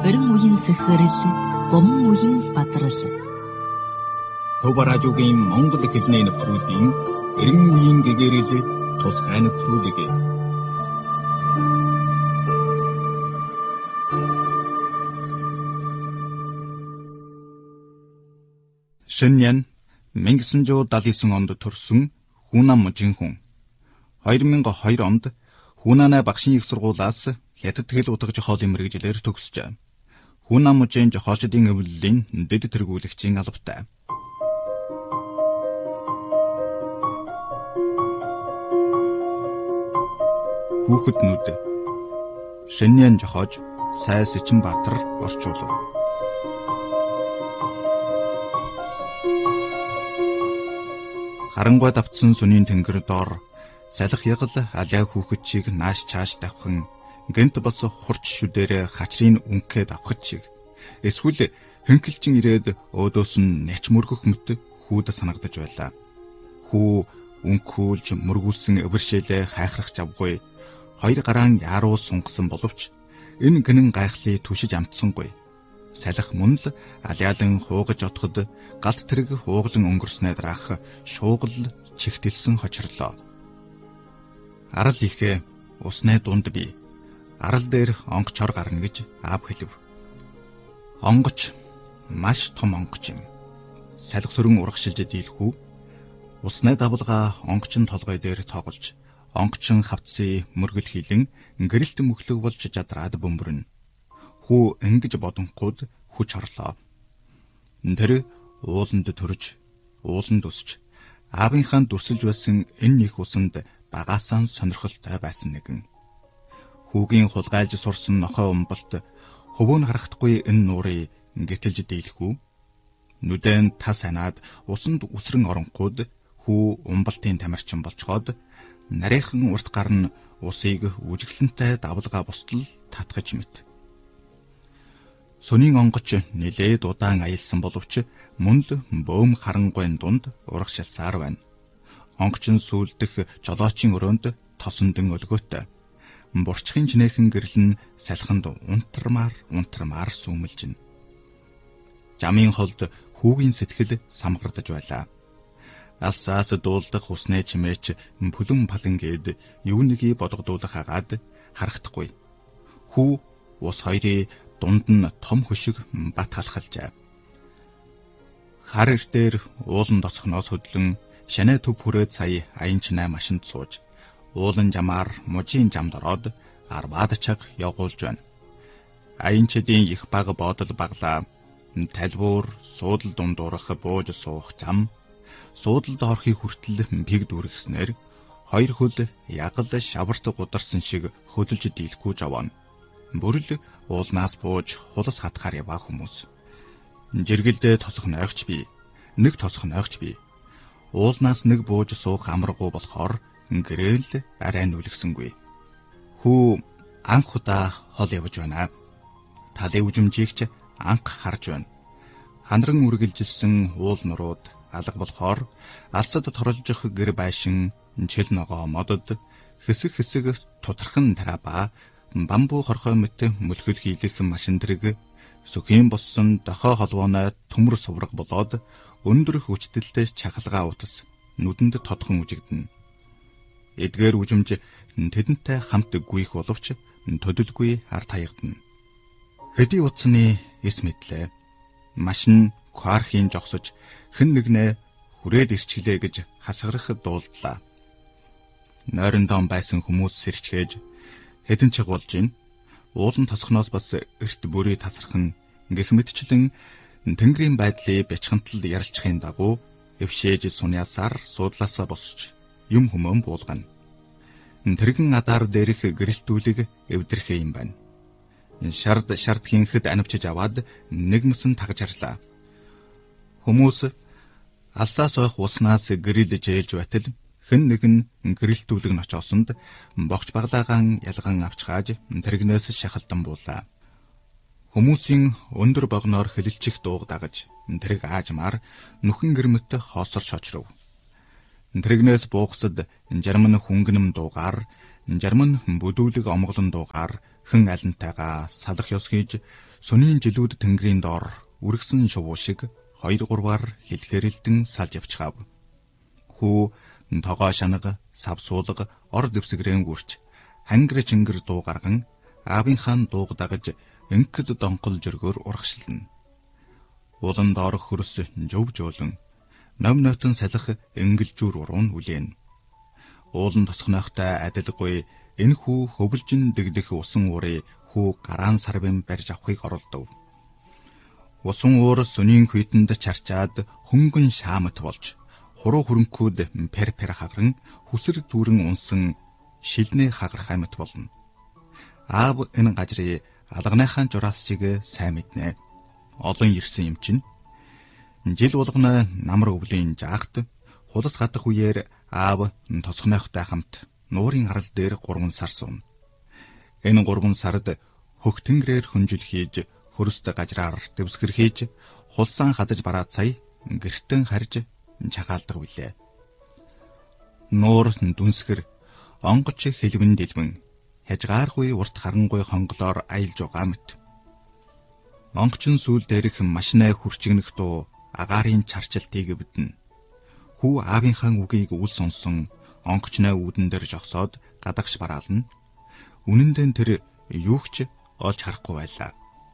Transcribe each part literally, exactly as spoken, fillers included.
орин үеийн сэхэрэл, бомон үеийн бадрал. Төв радиогийн Монгол хэлний нэвтрүүлгийн эрен үеийн гэгэрэл тусгай нэвтрүүлэг. Шөньян 천구 칠십구 онд төрсөн Хунан мужийн хүн. хоёр мянга хоёр онд Хунанай багшийн их сургуулиас хятад хэл утга жохоолын мэргэжлэр төгсөж, Хунан мужийн жохоолчдын өвлөлийн дэд тэргүүлэгчийн албатай. Хүүхэднүүд Шөньян жохоож Сай Сэчинбаатар орчуулав. Харангуй давтсан сүнийн тэнгэр доор салхи ягал алиа хүүхэд чиг нааш чааш давхан гэнт бас хурч шүдээр хачрын үнхээд авах чиг эсвэл хөнкөлчин ирээд өөдөөс нь нэч мөргөх мэт хүүд санагдаж байлаа. Хүү үнхүүлж мөргүүлсэн өвөршээлээ хайхрах завгүй хоёр гараан яруу сунгасан боловч энэ гинэн гайхлыг түшиж амтсангүй. Салхи мөн л алиалан хуугаж отоход галт тэрэг хууглан өнгөрснөө дараах шуугал чихтэлсэн хочрлоо. Арал ихэ усны дунд би арал дээр онгоч ор гарна гэж аав хэлв. Онгоч маш том онгоч юм. Салхи сөрөн урагшилж дийлхүү. Усны давлгаа онгочин толгой дээр тоглож, онгочин хавцсыг мөргөл хийлэн гэрэлт мөхлөг болж жадраад бөмбөрнө. Хүү ингэж бодонхууд хүч орлоо. Тэр ууланд төрж, ууланд өсч, аавынхаа дүрсэлж байсан энэ их усанд багаасаа сонирхолтой байсан нэгэн. Хүүгийн хулгайлж сурсан нохой умбалт хөвөө харагдахгүй энэ нуурыг гэтэлж дийлхүү. Нүдэн тас ханаад усанд үсрэн оронхууд хүү умбалтын тамирчин болцоход нарийнхан урт гарна усыг үжиглэнтэй давлгаа бустал татгаж мэт. Сүнийн онгоч нэлээд удаан аялсан боловч мөн л бөөм харангуйн дунд урагшилсаар байна. Онгочин сүлдэх жолоочийн өрөөнд тосондон өлгөөтэй. Бурчхийн жинэхэн гэрэл нь салхинд унтармаар унтармаар сүмэлжинэ. Жамын холд хүүгийн сэтгэл самгардаж байлаа. Алсаас дуулдах усны чимээч бүлэн палангээд юу нэгийг бодгодуулах агаад харагдахгүй. Хүү ус хоёрын дунд нь том хөшиг бат халахалжээ. Хар эртээр уулан досхноос хөдлөн шанаа төв хүрээд сая аянчнаа машинд сууж, уулан жамаар мужийн жамд ороод арбаад чаг явуулж байна. Аянчдын их баг бодол баглаа. Талбуур суудал дундуурах бууж суух зам, суудалд орохыг хүртэл пиг дүүргэснээр хоёр хөл ягал шаварт гударсан шиг хөдөлж дийлэхгүй жавна. Бүрл уулнаас бууж хулас хатахаар яваа хүмүүс. Жиргэлдээ тосох нойгч би, нэг тосох нойгч би. Уулнаас нэг бууж суух амаргуу болохоор гэрэл арай нүлгсэнгүй. Хүү анх удаа хол явж байна. Талын үжимжигч анх харж байна. Хандран үргэлжилсэн уул нурууд алга болохоор алсад торлжих гэр байшин, чил ногоо модод хэсэг хэсэг тутархан тараба бамбуу хорхой мэт мөлхөл хийлэх машин тэрэг сөхийн боссон дохой холбооной төмөр сувраг болоод өндөр хүчтэлтэй чахалгаа утас нүдэнд тодхон үжигдэнэ. Эдгээр үжимж тэдэнтэй хамт гүйх боловч төдөлгүй арт хаягдана. Хэдий утасны эс мэдлээ. Машин квархийн жогсож хэн нэгнээ хүрээд ирчихлээ гэж хасгарах дуулдлаа. Нойрондоо байсан хүмүүс сэрчхээж хэдэн чиг болж ийн. Уулан тосхноос бас эрт бүрий тасархан гэх мэтчлэн тэнгэрийн байдлыг бячхантал ярилцахын дагуу эвшээж суняасаар суудлаасаа босч юм хүмүүн буулгана. Тэрэгэн адар дээрх гэрэлтүүлэг эвдэрхээ юм байна. Шард шард хинхэд анивчиж аваад нэгмсэн тагжарлаа. Хүмүүс алсаас ойх уснаас гэрэлж ээлж байтал хэн нэгэн гэрэлтүүлэг ночоосонд богч баглаагаан ялгаан авчгааж тэрэгнээс шахалдан буулаа. Хүмүүсийн өндөр богноор хэлэлчих дууг дагаж тэрэг аажмаар нүхэн гэрмэт хоосорч очров. Тэрэгнээс буухсад жарман хүнгэнэм дуугаар Жарман бүдүүлэг омголон дуугаар хэн алентайгаа салах ёс хийж сүнийн жилүүд тэнгэрийн доор үргэсэн шувуу шиг хоёр гурваар хэлхээрэлдэн салж явчихав. Хүү тогоо шанага, сав суулга, ор дэвсгэрэн гүрч хангэр чингэр дуу гарган аавынхаа дууг дагаж энхэд донхол жөргөөр урагшлна. Улан доорох хөрс жов жөөлөн ном нотон салах энгэлжүүр уруун үлээн. Уулан тосгонойхтой адилгүй энэ хүү хөвлжин дэгдэх усан уурыг хүү гараан сарвын барьж авахыг оролдов. Усан уур сүнийн хүйтэнд чарчаад хөнгөн шаамт болж хуруу хөрөнгүүд пер пер хагаран хүсэр дүүрэн унсан шилнээ хагарах амьт болно. Аав энэ газрыг алганыхаа жураас шиг сайн мэднэ. Олон ирсэн юм чинь. Жил болгоно намар өвлийн жаагт худас хатах үеэр аав тосгонойхтой хамт нуурын арал дээр гурван сар сууна. Энэ гурван сард хөх тэнгэрээр хөнжил хийж хөрөст гажраар дэвсгэр хийж хулсан хадаж бараад сая гэртэн харж чагаалдаг билээ. Нуур дүнсгэр онгоч хэлвэн дэлбэн хажгааргүй урт харангүй хонглоор аялж байгаа мэт. Онгочин сүүл дээрх машинаа хүрчигнэх дуу агаарын чарчилтыг биднэ. Хүү аавынхаа үгийг үл сонсон онгочноо үүдэн дээр жогсоод гадагш бараална. Үнэн дээр тэр юугч олж харахгүй байлаа.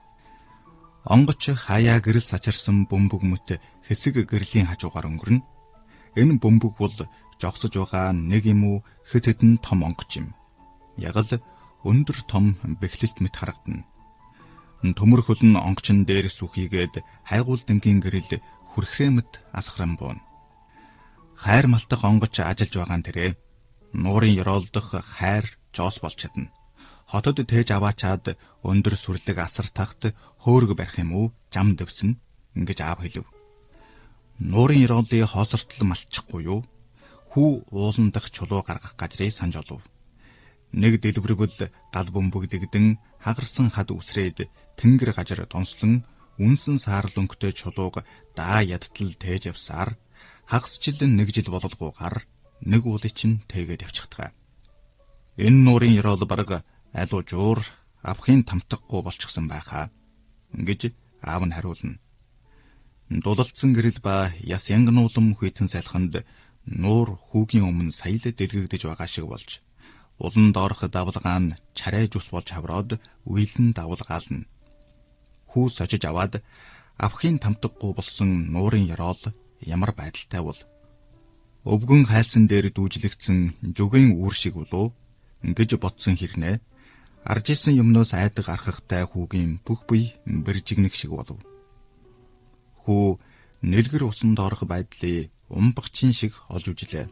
Онгоч хаяа гэрэл сачирсан бөмбөг мөт хэсэг гэрлийн хажуугаар өнгөрнө. Энэ бөмбөг бол жогсож байгаа нэг юм уу хэд хэдэн том онгоч юм. Яг л өндөр том бэхлэлт мэт харагдана. Төмөр хөлн онгочн дээр сүхийгээд хайгуул дэнгийн гэрэл хүрхрэмэт асгаран буун. Хайр малтах онгоч ажиллаж байгаа тэрэ нуурын ёроолдох хайр жоос болж чадна. Хотод тээж аваачаад өндөр сүрлэг асар тахт хөөрг барих юм уу зам дэвсэн ингэж аав хэлв. Нуурын ёроолын хоосортол малчихгүй юу? Хүү уулан дахь чулуу гаргах газрыг санаж олов. Нэг дэлбэрвэл гал бөмбөг дэгдэн хагарсан хад үсрээд тэнгэр гажир донслон үнсэн саарл өнгөтэй чулууг даа ядтал тээж явсаар хагасчлан нэг жил бололгүйгээр нэг уулыг чинь тэгээд явчихдаг. Энэ нуурын ёроол бараг алуу жуур авахын тамтахгүй болчихсон байхаа. Ингэж аав нь хариулна. Дулалцсан гэрэл ба яс янгнуулам хүйтэн салханд нуур хүүгийн өмнө саял дэлгэгдэж байгаа шиг болж улан доорх давлгаа нь чарай жус болж хавраад уйлэн давлгаална. Хүү сочиж аваад авахын тамтахгүй болсон нуурын ёроол ямар байдалтай бол өвгөн хайлсан дээр дүүжлэгдсэн жүгийн үүр шиг болов гэж ботсон хэрнээ арж исэн юмнаас айдаг архахтай хүүгийн бүх бие бэржигнэх шиг болов. Хүү нэлгэр усан доорх байдлыг умбагчин шиг олж үжлээ.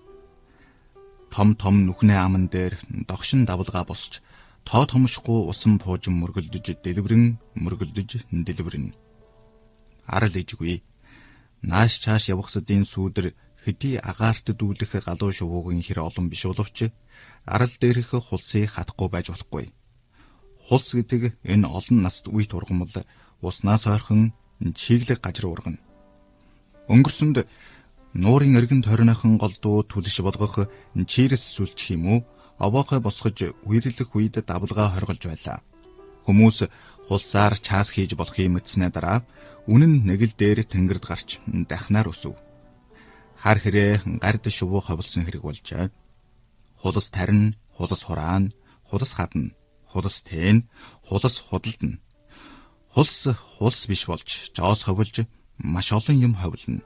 Том том нүхнээ аман дээр догшин давлгаа босч тоо томшгүй усан пуужин мөргөлдөж дэлбэрэн мөргөлдөж дэлбэрнэ. Арал ижгүй нааш чааш явахсадын сүүдэр хэдий агаарт дүүлэх галуу шувуугийн хэр олон биш боловч арал дээрх хулсыг хатахгүй байж болохгүй. Хулс гэдэг энэ олон наст үе тургамал уснаас ойрхон чиглэг гажир ургана. Өнгөрсөнд нуурын эргэн тойрныхон голдуу түлш болгох чирс сүлчих юм уу овоохой босгож үерлэх үед давлгаа хорголж байлаа. Хүмүүс хулсаар чаас хийж болохыг мэдснээ дараа үнэн нэг л дээр тэнгэрд гарч дахнаар өсөв. Хар хэрэг гард шувуу ховлсон хэрэг болжээ. Хулс тарин, хулс хураан, хулс хадна, хулс тэн, хулс худалдана. Хулс хулс биш болж жоос ховлж маш олон юм ховлно.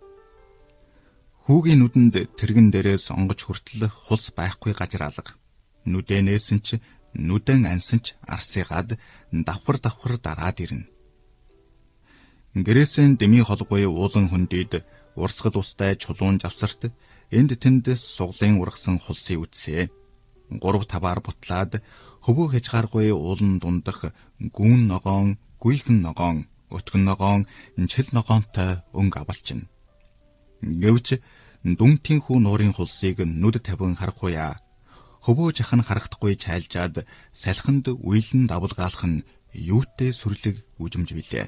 Хүүгийн нүдэнд тэрэгэн дээрээс онгож хүртэл хулс байхгүй газар алга. Нүдэнээс нь ч нүдэн ансан ч арсыгаад давхар давхар дараад ирнэ. Гэрээсээ дэмий холгүй уулан хөндөд урсгал устай чулуун завсарт энд тэнд суглын ургасан хулсыг үтсээ. Гурав таваар бутлаад хөвөө хязгааргүй уулан дундах гүүн ногоон, гүйхэн ногоон, өтгөн ногоон, чил ногоонтой өнгө авалчна. Гэвч дүнтийн хүү нуурын хулсыг нүд тавин харахгүй. Хөвөө жахан харагдахгүй чайлжаад салхинд уйлан давлгаалах нь юутэй сүрлэг үжимж билээ.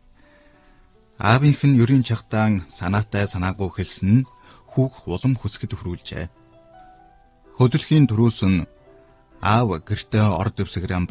Аавынх нь ерийн чагтаан санаатай санаагүй хэлсэн нь хүүх улам хүсгэд хөрүүлжээ. Хөдөлхийн дөрөөс нь Аав гэртээ орд дэвсгэрэн